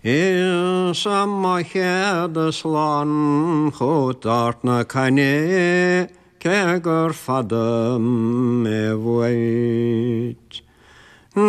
Samma herdesland hot na kane kegur fadam me wait.